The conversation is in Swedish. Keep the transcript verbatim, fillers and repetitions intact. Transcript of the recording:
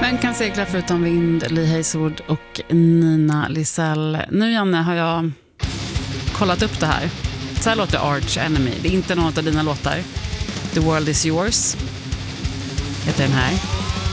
Vem kan segla förutom vind? Lee Hazelwood och Nina Lisell. Nu, Janne, har jag kollat upp det här. Så här låter Arch Enemy. Det är inte någon av dina låtar. The World Is Yours heter den här.